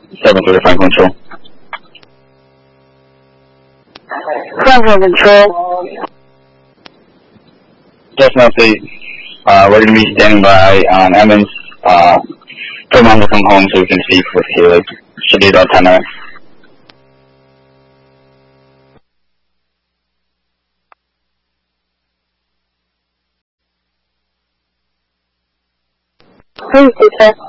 735 control. Franklin control. Just now, please. We're going to be standing by on Emmons. Put him on the phone home so we can speak with Haley. Should be about 10 minutes. Please do, sir.